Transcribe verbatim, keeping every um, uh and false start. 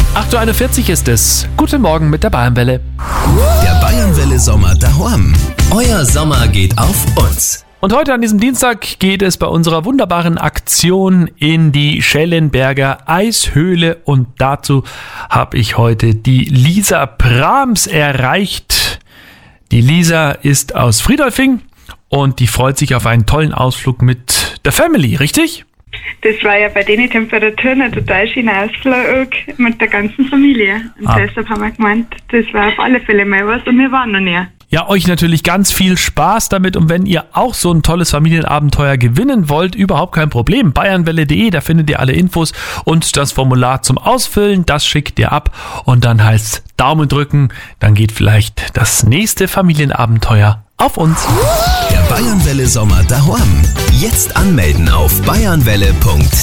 acht Uhr einundvierzig ist es. Guten Morgen mit der Bayernwelle. Der Bayernwelle Sommer daheim. Euer Sommer geht auf uns. Und heute an diesem Dienstag geht es bei unserer wunderbaren Aktion in die Schellenberger Eishöhle. Und dazu habe ich heute die Lisa Brahms erreicht. Die Lisa ist aus Friedolfing und die freut sich auf einen tollen Ausflug mit der Family, richtig? Das war ja bei den Temperaturen ein total schöner Ausflug mit der ganzen Familie. Und Ah. deshalb haben wir gemeint, das war auf alle Fälle mal was und wir waren noch nie. Ja, euch natürlich ganz viel Spaß damit und wenn ihr auch so ein tolles Familienabenteuer gewinnen wollt, überhaupt kein Problem. bayernwelle punkt de, da findet ihr alle Infos und das Formular zum Ausfüllen, das schickt ihr ab und dann heißt Daumen drücken, dann geht vielleicht das nächste Familienabenteuer auf uns. Der Bayernwelle Sommer daheim. Jetzt anmelden auf bayernwelle punkt de.